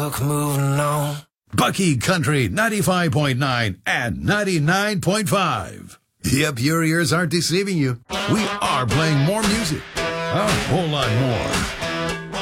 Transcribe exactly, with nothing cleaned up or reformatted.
book moving on. Bucky Country ninety-five point nine and ninety-nine point five. Yep, your ears aren't deceiving you. We are playing more music. A whole lot more.